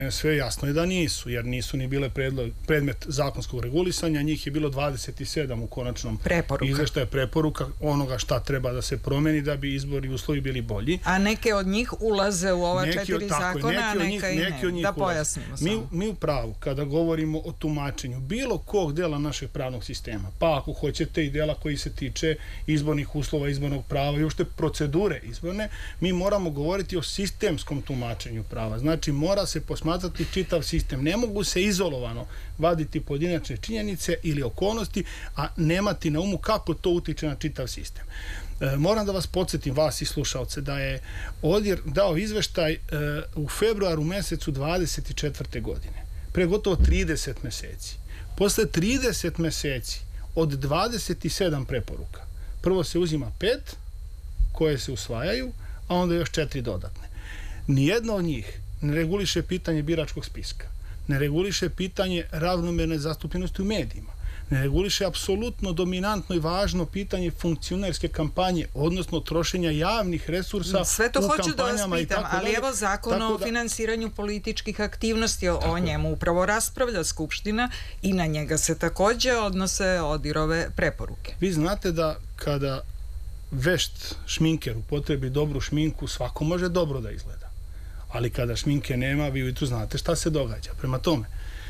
Sve jasno je da nisu, jer nisu ni bile predmet zakonskog regulisanja, njih je bilo 27 u konačnom izveštaju preporuka onoga šta treba da se promeni da bi izbori uslovi bili bolji. A neke od njih ulaze u ova 4 zakona, a neka i ne. Da pojasnimo samo. Mi u pravu, kada govorimo o tumačenju bilo kog dela našeg pravnog sistema, pa ako hoćete i dela koji se tiče izbornih uslova, izbornog prava i uopšte procedure izborne, mi moramo govoriti o sistemskom tumačenju prava. Znači, mora se posmatrati čitav sistem. Ne mogu se izolovano vaditi pojedinačne činjenice ili okolnosti, a nemati na umu kako to utiče na čitav sistem. Moram da vas podsjetim, vas i slušalce, da je ODIR dao izveštaj u februaru mesecu 24. godine. Pre gotovo 30 meseci. Posle 30 meseci od 27 preporuka, prvo se uzima 5 koje se usvajaju, a onda još 4 dodatne. Nijedno od njih ne reguliše pitanje biračkog spiska, ne reguliše pitanje ravnomerne zastupljenosti u medijima, ne reguliše apsolutno dominantno i važno pitanje funkcionerske kampanje, odnosno trošenja javnih resursa u kampanjama. Sve to hoću da vas pitam, ali evo zakon o finansiranju političkih aktivnosti, o njemu upravo raspravlja Skupština i na njega se takođe odnose ODIR-ove preporuke. Vi znate da kada vešt šminker upotrebi dobru šminku, svako može dobro da izgleda. Ali kada šminke nema, vi ujutru znate šta se događa. Prema tome,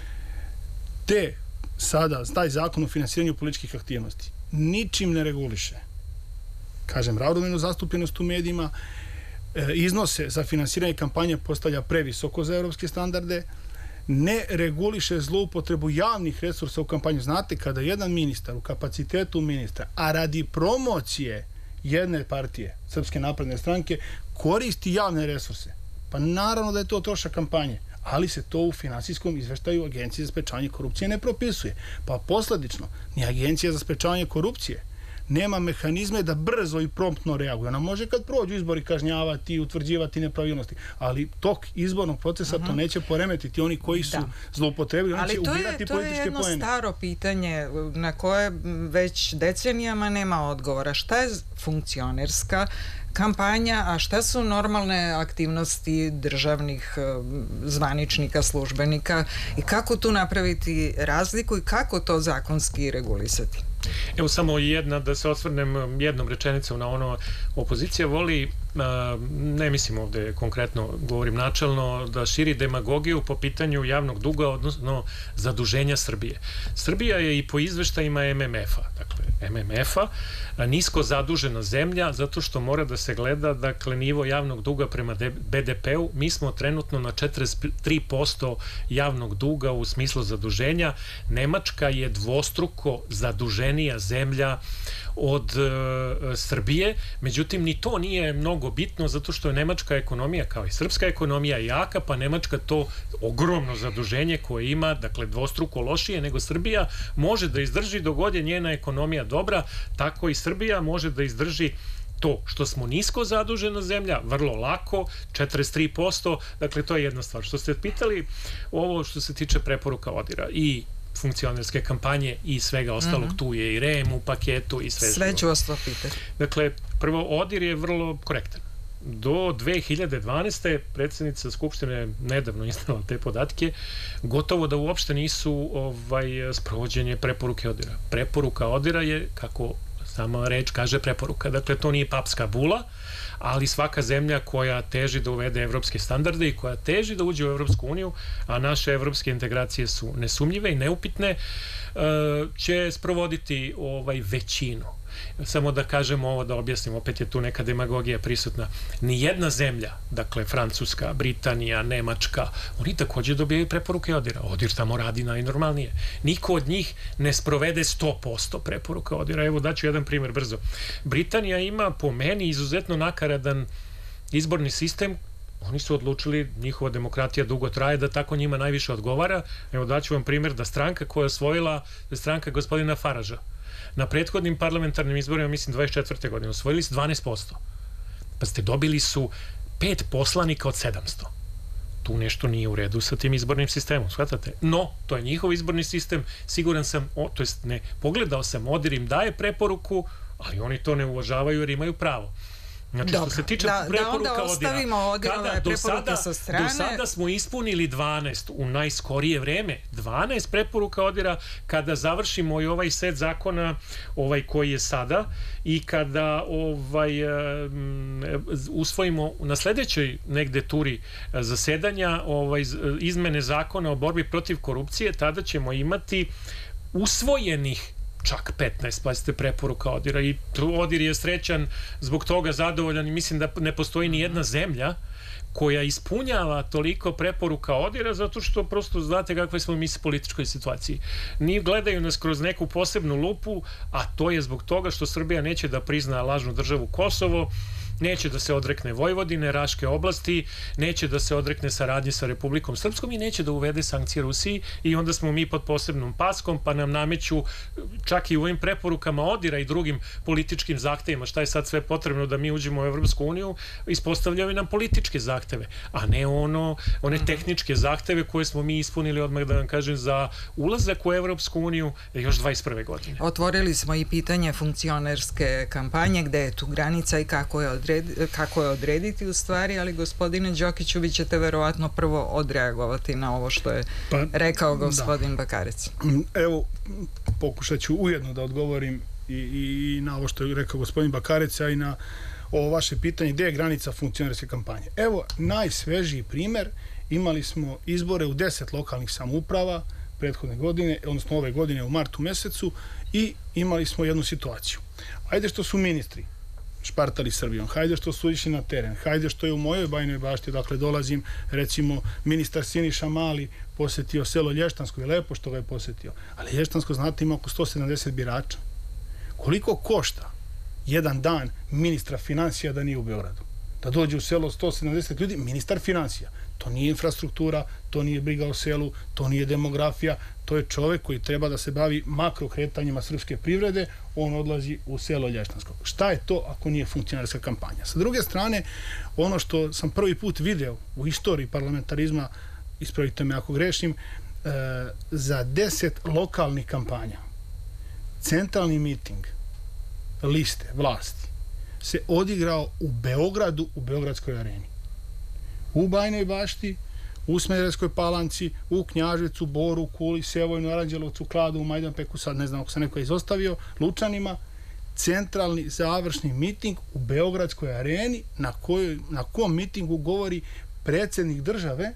taj zakon o finansiranju političkih aktivnosti ničim ne reguliše, kažem, ravnomernu zastupljenost u medijima, iznose za finansiranje kampanje postavlja previsoko za evropske standarde, ne reguliše zloupotrebu javnih resursa u kampanju. Znate, kada jedan ministar u kapacitetu ministra, a radi promocije jedne partije, Srpske napredne stranke, koristi javne resurse, pa naravno da je to trošak kampanje, ali se to u finansijskom izveštaju Agencije za sprečavanje korupcije ne propisuje. Pa posledično, ni Agencija za sprečavanje korupcije nema mehanizme da brzo i promptno reaguje. Ona može kad prođu izbori kažnjavati i utvrđivati nepravilnosti, ali tok izbornog procesa to neće poremetiti. Oni koji su zloupotrebili, oni će ubirati političke poene. Ali to je jedno staro pitanje na koje već decenijama nema odgovora. Šta je funkcionerska kampanja, a šta su normalne aktivnosti državnih zvaničnika, službenika i kako tu napraviti razliku i kako to zakonski regulisati? Evo samo da se osvrnem jednom rečenicom na ono, opozicija voli, ne mislim ovde konkretno, govorim načelno, da širi demagogiju po pitanju javnog duga, odnosno zaduženja Srbije. Srbija je i po izveštajima MMF-a, dakle MMF-a, nisko zadužena zemlja zato što mora da se gleda, dakle, nivo javnog duga prema BDP-u. Mi smo trenutno na 43% javnog duga u smislu zaduženja. Nemačka je dvostruko zaduženija zemlja od Srbije, međutim ni to nije mnogo bitno zato što je nemačka ekonomija kao i srpska ekonomija jaka, pa Nemačka to ogromno zaduženje koje ima, dakle dvostruko lošije nego Srbija, može da izdrži dok god je njena ekonomija dobra, tako i Srbija može da izdrži to što smo nisko zadužena zemlja, vrlo lako, 43%, dakle to je jedna stvar. Što ste pitali, ovo što se tiče preporuka ODIR-a i funkcionerske kampanje i svega ostalog, tu je i REM u paketu i sve ću vas to pitati. Dakle, prvo, ODIR je vrlo korektan. Do 2012. predsjednica Skupštine nedavno iznala te podatke, gotovo da uopšte nisu sprovođenje preporuke ODIR-a. Preporuka ODIR-a je, kako sama reč kaže, preporuka. Dakle, to nije papska bula, ali svaka zemlja koja teži da uvede evropske standarde i koja teži da uđe u Evropsku uniju, a naše evropske integracije su nesumnjive i neupitne, će sprovoditi većinu. Samo da kažem ovo, da objasnim, opet je tu neka demagogija prisutna. Nijedna zemlja, dakle Francuska, Britanija, Nemačka, oni takođe dobijaju preporuke ODIR-a. ODIR tamo radi najnormalnije. Niko od njih ne sprovede 100% preporuka ODIR-a. Evo daću jedan primer brzo. Britanija ima po meni izuzetno nakaradan izborni sistem. Oni su odlučili, njihova demokratija dugo traje, da tako njima najviše odgovara. Evo daću vam primer da stranka koja je osvojila, stranka gospodina Faraža, na prethodnim parlamentarnim izborima, mislim 24. godine, osvojili su 12%. Pa ste dobili su 5 poslanika od 700. Tu nešto nije u redu sa tim izbornim sistemom, shvatate? No, to je njihov izborni sistem, siguran sam, to jest ne, pogledao sam, ODIR im daje preporuku, ali oni to ne uvažavaju jer imaju pravo. Znači, što se tiče preporuka preporuke sa strane. Do sada smo ispunili 12 u najskorije vreme. 12 preporuka ODIHR-a kada završimo i ovaj set zakona koji je sada i kada usvojimo na sledećoj negde turi zasedanja izmene zakona o borbi protiv korupcije, tada ćemo imati usvojenih čak 15, pazite, preporuka ODIHR-a i ODIHR je srećan zbog toga, zadovoljan i mislim da ne postoji ni jedna zemlja koja ispunjava toliko preporuka ODIHR-a zato što prosto znate kakve smo mi s političkoj situaciji. Ni gledaju nas kroz neku posebnu lupu, a to je zbog toga što Srbija neće da prizna lažnu državu Kosovo, neće da se odrekne Vojvodine, Raške oblasti, neće da se odrekne saradnje sa Republikom Srpskom i neće da uvede sankcije Rusiji i onda smo mi pod posebnom paskom, pa nam nameću čak i u ovim preporukama ODIHR-a i drugim političkim zahtevima, šta je sad sve potrebno da mi uđemo u Evropsku uniju, ispostavljaju nam političke zahteve, a ne one tehničke zahteve koje smo mi ispunili odmah da vam kažem za ulazak u Evropsku uniju još 21. godine. Otvorili smo i pitanje funkcionerske kampanje, gde je tu granica i kako je odrediti u stvari, ali gospodine Đokiću, vi ćete verovatno prvo odreagovati na ovo što je rekao gospodin Bakarec. Evo, pokušat ću ujedno da odgovorim i na ovo što je rekao gospodin Bakarec, a i na ovo vaše pitanje, gde je granica funkcionerske kampanje. Evo, najsvežiji primer, imali smo izbore u 10 lokalnih samouprava prethodne godine, odnosno ove godine u martu mesecu i imali smo jednu situaciju. Ajde što su ministri špartali Srbijom, hajde što su išli na teren, hajde što je u mojoj Bajinoj Bašti, dakle dolazim, recimo, ministar Siniša Mali posetio selo Lještansko i lepo što ga je posetio, ali Lještansko, znate, ima oko 170 birača. Koliko košta jedan dan ministra financija da nije u Beogradu? Da dođe u selo 170 ljudi, ministar financija. To nije infrastruktura, to nije briga o selu, to nije demografija, to je čovek koji treba da se bavi makrokretanjima srpske privrede, on odlazi u selo Lještansko. Šta je to ako nije funkcionerska kampanja? Sa druge strane, ono što sam prvi put video u istoriji parlamentarizma, ispravite me ako grešim, za 10 lokalnih kampanja centralni miting liste vlasti se odigrao u Beogradu, u Beogradskoj areni. U Bajinoj Bašti, u Smederevskoj Palanci, u Knjaževcu, Boru, Kuli, Sevojnu, Aranđelovcu, Kladu, u Majdanpeku, sad ne znam ako se neko izostavio, Lučanima, centralni završni miting u Beogradskoj areni na kom mitingu govori predsjednik države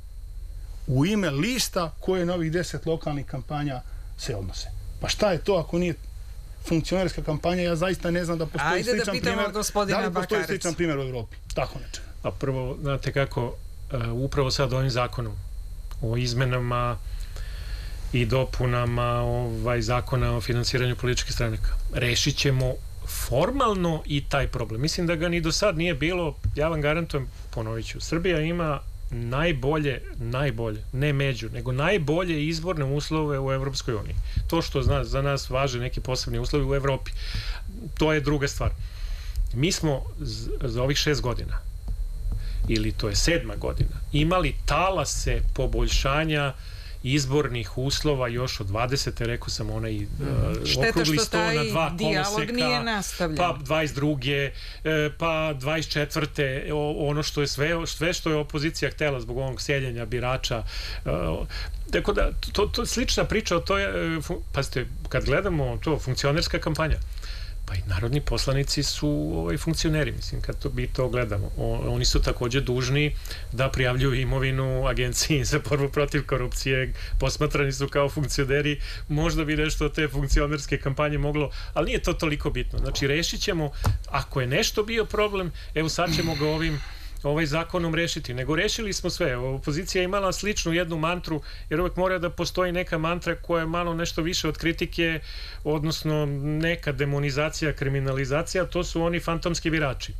u ime lista koje na ovih 10 lokalnih kampanja se odnose. Pa šta je to ako nije funkcionerska kampanja? Ja zaista ne znam da postoji sličan primjer. Da li postoji sličan primjer u Evropi? Tako nečega. A prvo, znate kako, upravo sad ovim zakonom o izmenama i dopunama zakona o finansiranju političkih stranaka rešit ćemo formalno i taj problem. Mislim da ga ni do sad nije bilo, ja vam garantujem, ponovit ću, Srbija ima najbolje, ne među, nego najbolje izborne uslove u Evropskoj uniji. To što za nas važe neki posebni uslovi u Evropi, to je druga stvar. Mi smo za ovih 6 godina, ili to je 7. godina, imali talase poboljšanja izbornih uslova još od 20. rekao sam, onaj okrugli sto na 2 koloseka, pa 22. pa 24. ono što je sve što je opozicija htela zbog ovog seljenja birača. Tako da, to slična priča, to je, pazite, kad gledamo to, funkcionerska kampanja, pa i narodni poslanici su funkcioneri, mislim, kad mi to gledamo. Oni su takođe dužni da prijavljuju imovinu Agenciji za borbu protiv korupcije, posmatrani su kao funkcioneri, možda bi nešto od te funkcionerske kampanje moglo, ali nije to toliko bitno. Znači, rešit ćemo, ako je nešto bio problem, evo sad ćemo ga ovaj zakonom rešiti, nego rešili smo sve. Opozicija je imala sličnu jednu mantru, jer uvek mora da postoji neka mantra koja je malo nešto više od kritike, odnosno neka demonizacija, kriminalizacija, to su oni fantomski birači.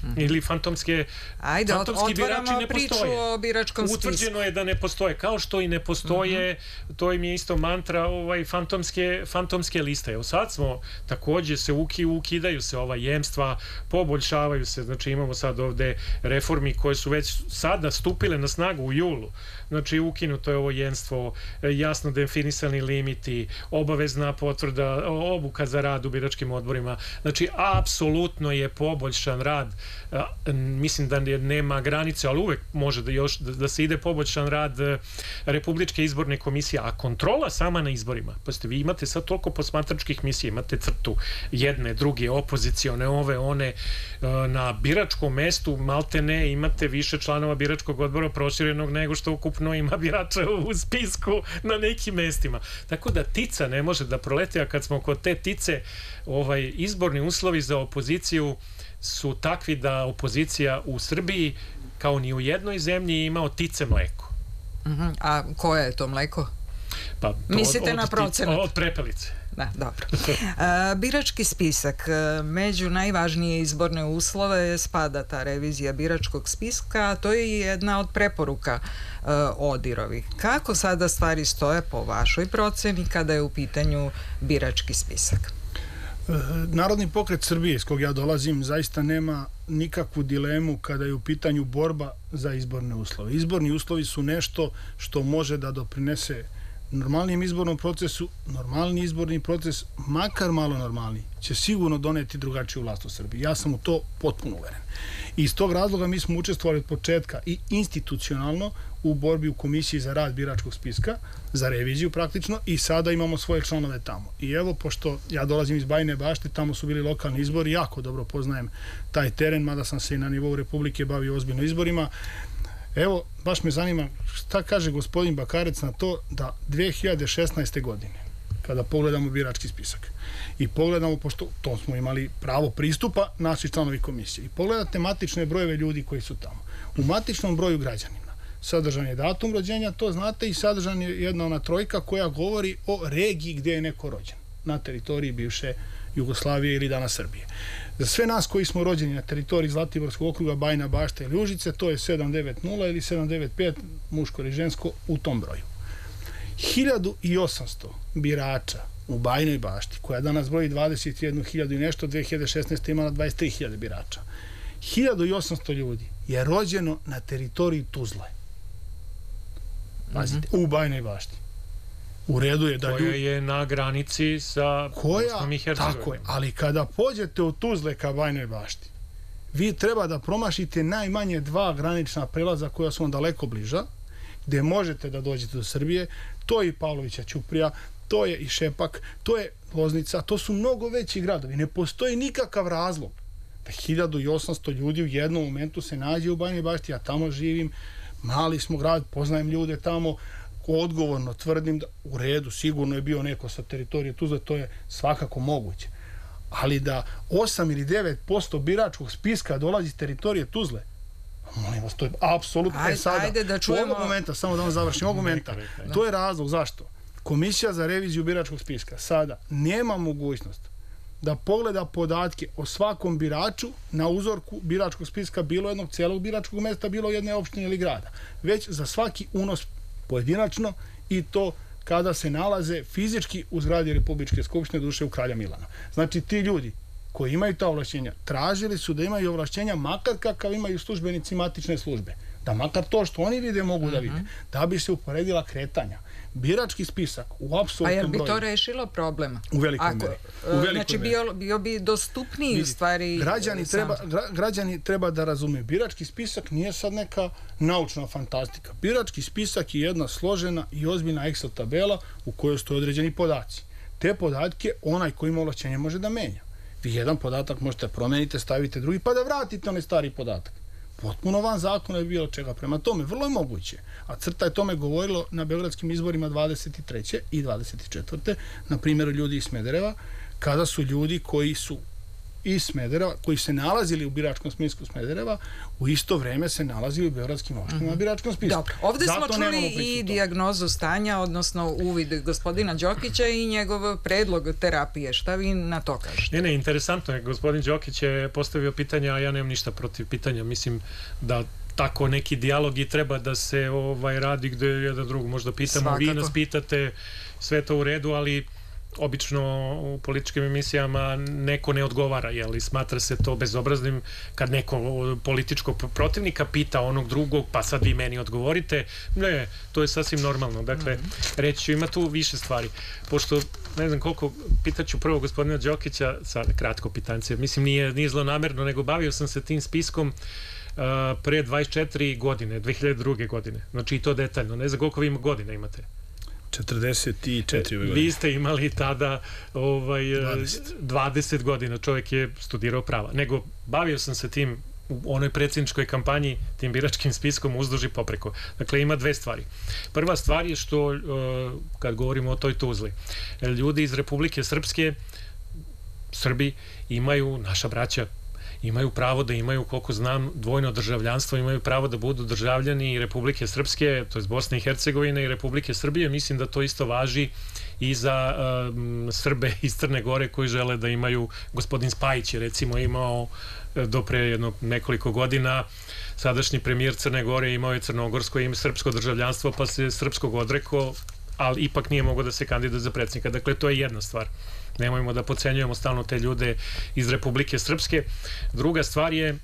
ili fantomski birači ne postoje. O biračkom spisku. Utvrđeno je da ne postoje, kao što i ne postoje, to im je isto mantra, fantomske liste. Evo sad smo, takođe se ukidaju se ova jemstva, poboljšavaju se, znači imamo sad ovde reformi koje su već sada stupile na snagu u julu. Znači ukinuto je ovo jemstvo, jasno definisani limiti, obavezna potvrda, obuka za rad u biračkim odborima. Znači apsolutno je poboljšan rad. Mislim da nema granice, ali uvek može da se ide poboljšan rad Republičke izborne komisije, a kontrola sama na izborima. Pazite, vi imate sad toliko posmatračkih misija, imate crtu jedne, druge, opozicione, one, na biračkom mestu maltene imate više članova biračkog odbora proširenog nego što ukupno ima birača u spisku na nekim mestima. Tako da tica ne može da proleti, a kad smo kod te tice, izborni uslovi za opoziciju su takvi da opozicija u Srbiji, kao ni u jednoj zemlji, ima od tice mleko. A koje je to mleko? Pa, mislite na procenat? Od prepelice. Da, dobro. Birački spisak. Među najvažnije izborne uslove spada ta revizija biračkog spiska, a to je jedna od preporuka ODIR-ovih. Kako sada stvari stoje po vašoj proceni kada je u pitanju birački spisak? Narodni pokret Srbije, iz kog ja dolazim, zaista nema nikakvu dilemu kada je u pitanju borba za izborne uslove. Izborni uslovi su nešto što može da doprinese normalnijem izbornom procesu. Normalni izborni proces, makar malo normalniji, će sigurno doneti drugačiju vlast u Srbiji. Ja sam u to potpuno uveren. I iz tog razloga mi smo učestvovali od početka i institucionalno u borbi u Komisiji za rad biračkog spiska, za reviziju praktično, i sada imamo svoje članove tamo. I evo, pošto ja dolazim iz Bajine Bašte, tamo su bili lokalni izbori, jako dobro poznajem taj teren, mada sam se i na nivou Republike bavio ozbiljno izborima. Evo, baš me zanima šta kaže gospodin Bakarec na to da 2016. godine, kada pogledamo birački spisak i pogledamo, pošto to smo imali pravo pristupa, naši članovi komisije, i pogledate matične brojeve ljudi koji su tamo. U matičnom broju građanina sadržan je datum rođenja, to znate, i sadržan je jedna ona trojka koja govori o regiji gdje je neko rođen, na teritoriji bivše Jugoslavije ili danas Srbije. Za sve nas koji smo rođeni na teritoriji Zlatiborskog okruga, Bajina Bašta ili Užice, to je 790 ili 795, muško ili žensko, u tom broju. 1800 birača u Bajinoj Bašti, koja danas broji 21.000 i nešto, 2016. imala 23.000 birača. 1800 ljudi je rođeno na teritoriji Tuzle. Pazite, u Bajinoj Bašti. U redu je da koja je na granici sa Bosnom i Hercegovinom. Tako je, ali kada pođete od Tuzle ka Bajinoj Bašti, vi treba da promašite najmanje 2 granična prelaza koja su vam daleko bliža, gde možete da dođete do Srbije. To je i Pavlovića Ćuprija, to je i Šepak, to je Loznica, to su mnogo veći gradovi. Ne postoji nikakav razlog da 1800 ljudi u jednom momentu se nađe u Bajinoj Bašti. Ja tamo živim, mali smo grad, poznajem ljude tamo, odgovorno tvrdim da u redu, sigurno je bio neko sa teritorije Tuzle, to je svakako moguće. Ali da 8 ili 9% biračkog spiska dolazi iz teritorije Tuzle, molim vas, to je apsolutno sada. Ajde da čujemo. Ovog momenta, samo da vam završim, ovog momenta, to je razlog zašto Komisija za reviziju biračkog spiska sada nema mogućnost da pogleda podatke o svakom biraču na uzorku biračkog spiska, bilo jednog celog biračkog mesta, bilo jedne opštine ili grada, već za svaki unos pojedinačno, i to kada se nalaze fizički u zgradi Republičke skupštine, duše u Kralja Milana. Znači, ti ljudi koji imaju ta ovlašćenja tražili su da imaju ovlašćenja makar kakav imaju službenici matične službe. Da makar to što oni vide mogu da vide. Da bi se uporedila kretanja. Birački spisak u apsolutnom broju. A jel bi to rešilo problem? U velikoj meri. Znači bio bi dostupniji u stvari. Građani treba da razumeju. Birački spisak nije sad neka naučna fantastika. Birački spisak je jedna složena i ozbiljna Excel tabela u kojoj stoje određeni podaci. Te podatke onaj koji ima ovlašćenje može da menja. Vi jedan podatak možete promeniti, stavite drugi, pa da vratite onaj stari podatak. Potpuno van zakona je bilo čega. Prema tome, vrlo je moguće. A CRTA je tome govorilo na beogradskim izborima 23. i 24. na primjeru ljudi iz Smedereva, kada su ljudi koji su iz Smedereva, koji se nalazili u biračkom spisku Smedereva, u isto vreme se nalazili u beogradskim opštinama biračkom spisku. Dobro, ovde smo čuli i dijagnozu stanja, odnosno uvid gospodina Đokića i njegov predlog terapije. Šta vi na to kažete? Ne, interesantno je. Gospodin Đokić je postavio pitanje, a ja nemam ništa protiv pitanja. Mislim da tako neki dijalog i treba da se radi gde jedan drugog možda pitamo. Svakako. Vi nas pitate, sve to u redu, ali obično u političkim emisijama neko ne odgovara, jel, i smatra se to bezobraznim kad neko političkog protivnika pita onog drugog, pa sad vi meni odgovorite. Ne, to je sasvim normalno. Dakle, reći ću, ima tu više stvari. Pošto, ne znam koliko, pitaću prvo gospodina Đokića, sad kratko pitanje, mislim nije zlonamerno, nego bavio sam se tim spiskom pre 24 godine, 2002. godine. Znači i to detaljno. Ne znam koliko vi godina imate. 44 godine. Vi ste imali tada 20 godina. Čovjek je studirao prava. Nego bavio sam se tim u onoj predsjedničkoj kampanji, tim biračkim spiskom uzduž i popreko. Dakle, ima dve stvari. Prva stvar je što, kad govorimo o toj Tuzli, ljudi iz Republike Srpske, Srbi, imaju, naša braća, imaju pravo da imaju, koliko znam, dvojno državljanstvo, imaju pravo da budu državljani Republike Srpske, to je Bosne i Hercegovine i Republike Srbije. Mislim da to isto važi i za Srbe iz Crne Gore koji žele da imaju. Gospodin Spajić je recimo imao do pre nekoliko godina, sadašnji premijer Crne Gore imao je crnogorsko i srpsko državljanstvo, pa se srpskog odrekao, ali ipak nije mogao da se kandiduje za predsjednika. Dakle, to je jedna stvar. Nemojmo da podcenjujemo stalno te ljude iz Republike Srpske. Druga stvar je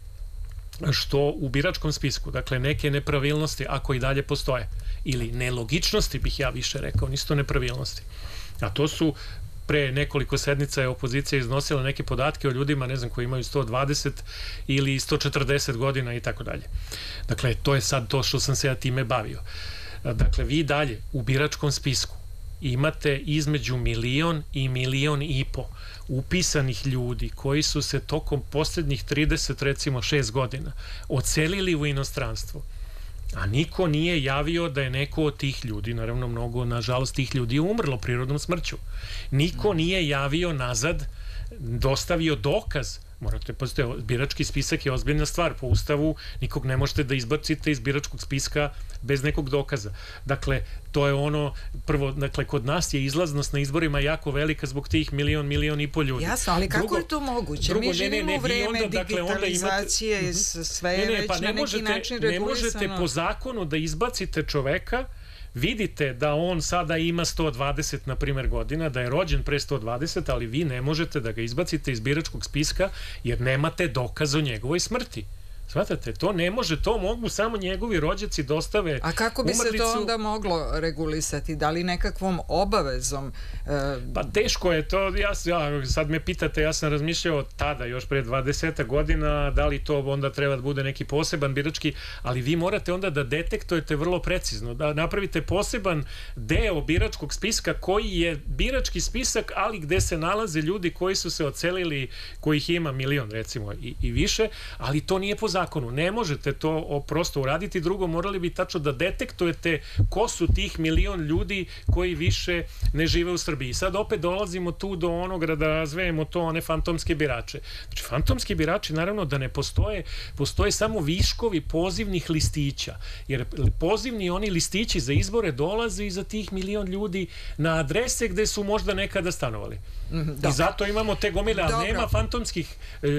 što u biračkom spisku, dakle, neke nepravilnosti, ako i dalje postoje, ili nelogičnosti, bih ja više rekao, nisu to nepravilnosti. A to su, pre nekoliko sednica je opozicija iznosila neke podatke o ljudima, ne znam, koji imaju 120 ili 140 godina i tako dalje. Dakle, to je sad to što sam se ja time bavio. Dakle, vi dalje u biračkom spisku imate između 1.000.000 i 1.500.000 upisanih ljudi koji su se tokom posljednjih 30, recimo 6 godina odselili u inostranstvo, a niko nije javio da je neko od tih ljudi, naravno mnogo, nažalost, tih ljudi je umrlo prirodnom smrću, niko nije javio nazad, dostavio dokaz. Morate, pazite, birački spisak je ozbiljna stvar. Po Ustavu nikog ne možete da izbacite iz biračkog spiska bez nekog dokaza. Dakle, to je ono, prvo, dakle, kod nas je izlaznost na izborima jako velika zbog tih 1.000.000 ljudi. Jasno, ali kako je to moguće? Mi živimo u vreme digitalizacije, sve je već na neki način regulisano. Ne možete po zakonu da izbacite čoveka, vidite da on sada ima 120, na primjer, godina, da je rođen pre 120, ali vi ne možete da ga izbacite iz biračkog spiska jer nemate dokaz o njegovoj smrti. Svatate, to ne može, to mogu samo njegovi rođaci dostave. A kako bi se to onda moglo regulisati? Da li nekakvom obavezom? Pa teško je to, sad me pitate, ja sam razmišljao tada, još pre 20 godina, da li to onda treba da bude neki poseban birački, ali vi morate onda da detektujete vrlo precizno, da napravite poseban deo biračkog spiska koji je birački spisak, ali gde se nalaze ljudi koji su se odselili, kojih ima 1.000.000 recimo i više, ali to nije po zakonu. Ne možete to prosto uraditi. Drugo, morali bi tačno da detektujete ko su tih 1.000.000 ljudi koji više ne žive u Srbiji. Sad opet dolazimo tu do onoga da razvejemo to, one fantomske birače. Znači, fantomski birači naravno da ne postoje, postoje samo viškovi pozivnih listića. Jer pozivni oni listići za izbore dolaze iza tih 1.000.000 ljudi na adrese gde su možda nekada stanovali. I zato imamo te gomile, a nema fantomskih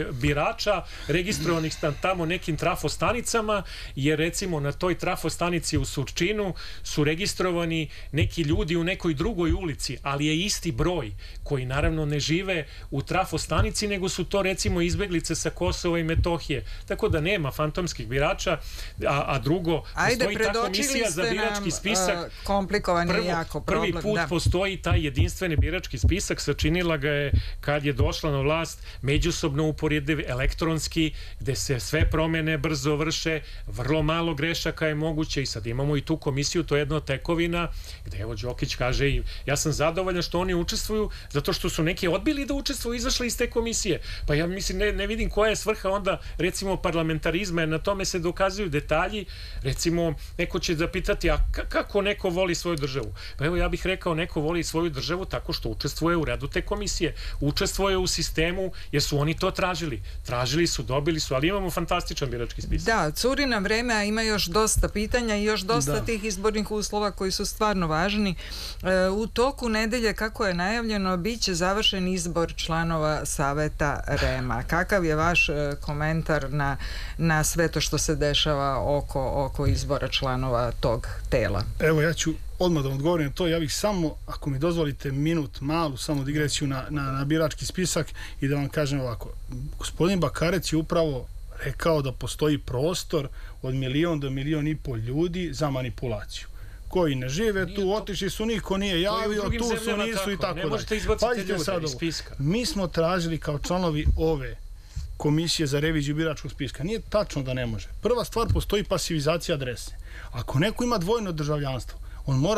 birača registrovanih tamo nekim trafostanicama, jer recimo na toj trafostanici u Surčinu su registrovani neki ljudi u nekoj drugoj ulici, ali je isti broj, koji naravno ne žive u trafostanici, nego su to recimo izbeglice sa Kosova i Metohije. Tako da nema fantomskih birača, a drugo, postoji ta komisija za birački spisak. Komplikovan je jako problem. Prvi put postoji taj jedinstveni birački spisak, sačinila ga je kad je došla na vlast međusobno uporediv elektronski, gde se sve promene brzo vrše, vrlo malo grešaka je moguće i sad imamo i tu komisiju, to je jedna od tekovina gde evo Đokić kaže i ja sam zadovoljan što oni učestvuju zato što su neki odbili da učestvuju i izašli iz te komisije. Pa ja mislim ne vidim koja je svrha onda recimo parlamentarizma, jer na tome se dokazuju detalji. Recimo neko će da pitati a kako neko voli svoju državu? Pa evo ja bih rekao neko voli svoju državu tako što učestvuje u radu te komisije, učestvuje u sistemu jer su oni to tražili su, dobili su, ali imamo fantastičan birački spisak. Da, curi na vreme, a ima još dosta pitanja i još dosta tih izbornih uslova koji su stvarno važni. U toku nedelje, kako je najavljeno, bit će završen izbor članova Saveta REM-a. Kakav je vaš komentar na sve to što se dešava oko izbora članova tog tela? Evo, ja ću odmah da vam odgovorim na to. Ja bih samo, ako mi dozvolite minut, malu samo digresiju na birački spisak i da vam kažem ovako. Gospodin Bakarec je upravo rekao da postoji prostor od 1 do 1,5 miliona ljudi za manipulaciju. Koji ne žive tu, otišli su, niko nije javio, tu su, nisu i tako dalje. Ne možete izbaciti ljude iz spiska. Mi smo tražili kao članovi ove komisije za reviziju biračkog spiska. Nije tačno da ne može. Prva stvar, postoji pasivizacija adrese. Ako neko ima dvojno državljanstvo, on mora